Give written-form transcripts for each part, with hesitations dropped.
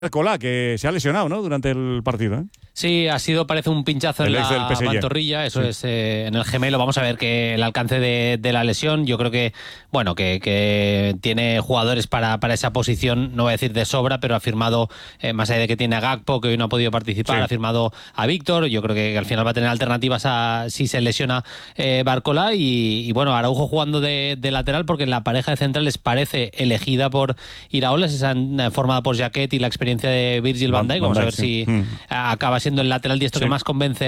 Barcola, que se ha lesionado, ¿no?, durante el partido, ¿eh? Sí, parece un pinchazo en la pantorrilla, eso sí. Es en el gemelo. Vamos a ver que el alcance de la lesión, yo creo que, bueno, que tiene jugadores para esa posición, no voy a decir de sobra, pero ha firmado, más allá de que tiene a Gakpo, que hoy no ha podido participar, sí. Ha firmado a Víctor. Yo creo que al final va a tener alternativas si se lesiona Barcola y bueno, Araujo jugando de lateral, porque la pareja de centrales parece elegida por Iraola, esa formada por Jaquet y la experiencia de Virgil van Dijk. Vamos a ver si acaba siendo el lateral diestro que más convence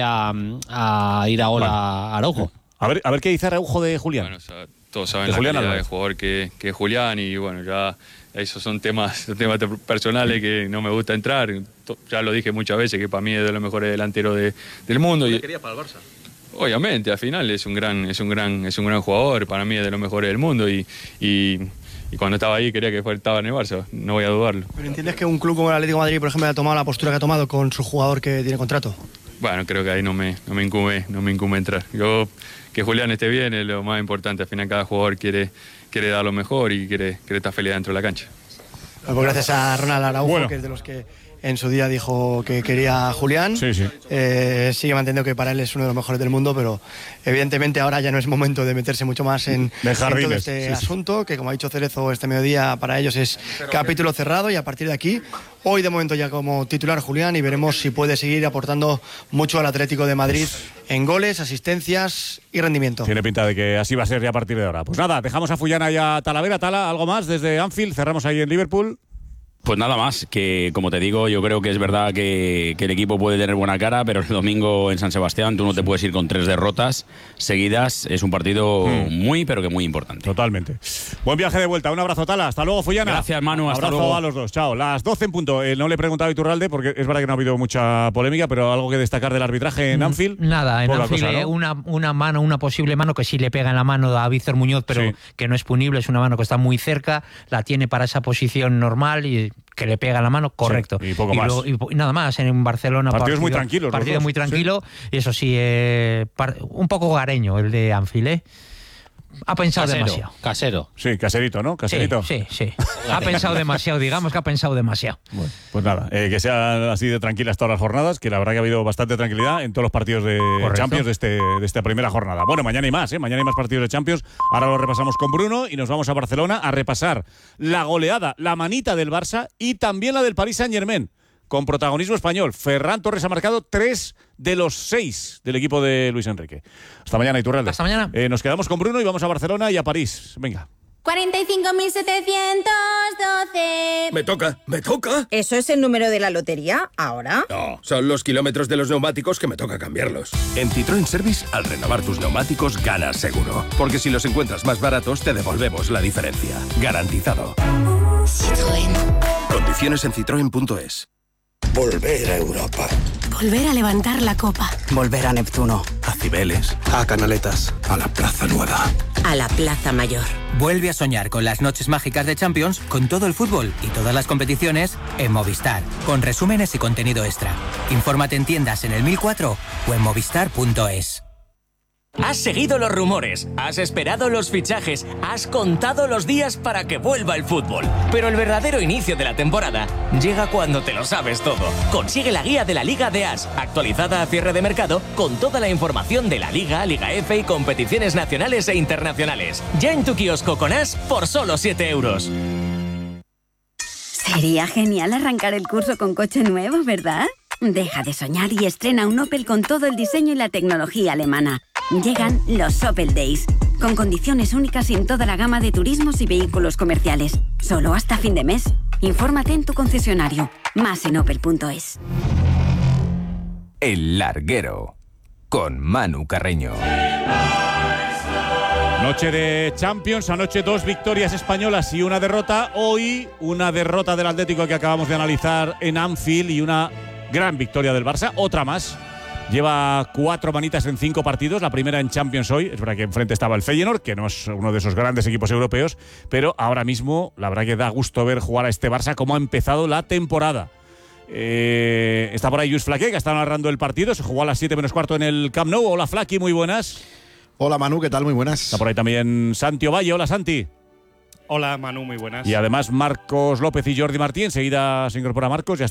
a Iraola a Araujo. A ver qué dice Araujo de Julián. Bueno, todos saben la calidad de jugador que es Julián, y bueno, ya esos son temas personales que no me gusta entrar. Ya lo dije muchas veces que para mí es de los mejores delanteros del mundo. ¿Qué quería para el Barça? Obviamente, al final es un gran jugador, para mí es de los mejores del mundo y cuando estaba ahí quería que estaba en el Barça, no voy a dudarlo. ¿Pero entiendes que un club como el Atlético de Madrid, por ejemplo, ha tomado la postura que ha tomado con su jugador que tiene contrato? Bueno, creo que ahí no me incumbe entrar. Que Julián esté bien es lo más importante. Al final cada jugador quiere dar lo mejor y quiere estar feliz dentro de la cancha. Pues gracias a Ronald Araujo, que es de los que en su día dijo que quería a Julián. Sí. Sigue manteniendo que para él es uno de los mejores del mundo, pero evidentemente ahora ya no es momento de meterse mucho más en todo este asunto, que como ha dicho Cerezo este mediodía, para ellos es capítulo cerrado, y a partir de aquí, hoy de momento ya como titular Julián, y veremos si puede seguir aportando mucho al Atlético de Madrid en goles, asistencias y rendimiento. Tiene pinta de que así va a ser ya a partir de ahora. Pues nada, dejamos a Fullana y a Talavera. Tala, ¿algo más desde Anfield? Cerramos ahí en Liverpool. Pues nada más, que como te digo, yo creo que es verdad que el equipo puede tener buena cara, pero el domingo en San Sebastián tú no te puedes ir con 3 derrotas seguidas. Es un partido muy, pero que muy importante. Totalmente. Buen viaje de vuelta. Un abrazo, Tala. Hasta luego, Fullana. Gracias, Manu. Hasta abrazo luego a los dos. Chao. Las 12 en punto. No le he preguntado a Iturralde, porque es verdad que no ha habido mucha polémica, pero algo que destacar del arbitraje en Anfield. Nada, en Anfield cosa, ¿no? una posible mano que sí le pega en la mano a Víctor Muñoz, pero que no es punible. Es una mano que está muy cerca, la tiene para esa posición normal y que le pega la mano, correcto. Sí, y poco más. Y nada más, en Barcelona. Partidos muy tranquilos. Partido muy tranquilo, y eso sí, un poco hogareño el de Anfield, ¿eh? Ha pensado demasiado. Casero. Sí, caserito, ¿no? Caserito. Sí. Ha pensado demasiado, digamos que ha pensado demasiado. Bueno, pues nada, que sean así de tranquilas todas las jornadas, que la verdad que ha habido bastante tranquilidad en todos los partidos de Champions de esta primera jornada. Bueno, mañana hay más, mañana hay más partidos de Champions. Ahora lo repasamos con Bruno y nos vamos a Barcelona a repasar la goleada, la manita del Barça y también la del Paris Saint-Germain, con protagonismo español. Ferran Torres ha marcado 3 de los 6 del equipo de Luis Enrique. Hasta mañana, Iturralde. Hasta mañana. Nos quedamos con Bruno y vamos a Barcelona y a París. Venga. 45.712. Me toca. ¿Eso es el número de la lotería ahora? No, son los kilómetros de los neumáticos que me toca cambiarlos. En Citroën Service, al renovar tus neumáticos, ganas seguro. Porque si los encuentras más baratos, te devolvemos la diferencia. Garantizado. Citroën. Condiciones en citroen.es. Volver a Europa. Volver a levantar la copa. Volver a Neptuno. A Cibeles. A Canaletas. A la Plaza Nueva. A la Plaza Mayor. Vuelve a soñar con las noches mágicas de Champions, con todo el fútbol y todas las competiciones en Movistar, con resúmenes y contenido extra. Infórmate en tiendas en el 1004 o en movistar.es. Has seguido los rumores, has esperado los fichajes, has contado los días para que vuelva el fútbol. Pero el verdadero inicio de la temporada llega cuando te lo sabes todo. Consigue la guía de la Liga de As, actualizada a cierre de mercado, con toda la información de la Liga, Liga F y competiciones nacionales e internacionales. Ya en tu kiosco con As por solo 7 euros. Sería genial arrancar el curso con coche nuevo, ¿verdad? Deja de soñar y estrena un Opel con todo el diseño y la tecnología alemana. Llegan los Opel Days, con condiciones únicas en toda la gama de turismos y vehículos comerciales. Solo hasta fin de mes. Infórmate en tu concesionario. Más en opel.es. El Larguero, con Manu Carreño. Noche de Champions, anoche 2 victorias españolas y una derrota. Hoy una derrota del Atlético que acabamos de analizar en Anfield y una gran victoria del Barça, otra más. Lleva 4 manitas en 5 partidos, la primera en Champions hoy. Es verdad que enfrente estaba el Feyenoord, que no es uno de esos grandes equipos europeos, pero ahora mismo la verdad que da gusto ver jugar a este Barça, cómo ha empezado la temporada. Está por ahí Lluís Flaqué, que está narrando el partido. Se jugó a las 7 menos cuarto en el Camp Nou. Hola, Flaqué, muy buenas. Hola, Manu, ¿qué tal? Muy buenas. Está por ahí también Santi Ovalle. Hola, Santi. Hola, Manu, muy buenas. Y además Marcos López y Jordi Martí. Enseguida se incorpora Marcos. Ya